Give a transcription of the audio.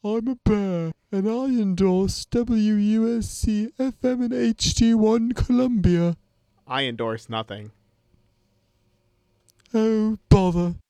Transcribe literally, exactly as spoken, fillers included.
I'm a bear, and I endorse W U S C F M and H D one Columbia. I endorse nothing. Oh, bother.